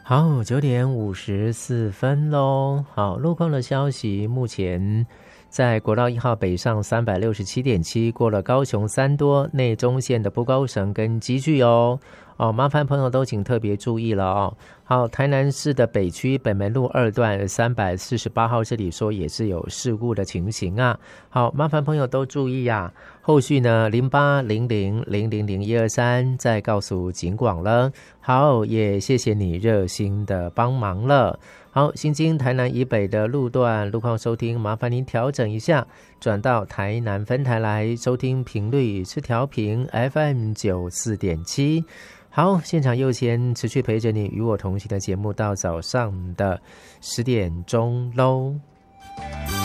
好，9:54咯。好，路况的消息，目前在国道1号北上367.7，过了高雄三多内中线的不高绳跟集聚哦。麻烦朋友都请特别注意了哦。好，台南市的北区北门路2段348号这里说也是有事故的情形啊。好，麻烦朋友都注意啊。后续呢0800000123再告诉警广了。好，也谢谢你热心的帮忙了。好，新经台南以北的路段路况收听，麻烦您调整一下，转到台南分台来收听频率是调频 FM94.7。好，现场又先持续陪着你与我同行的节目到早上的10点钟咯。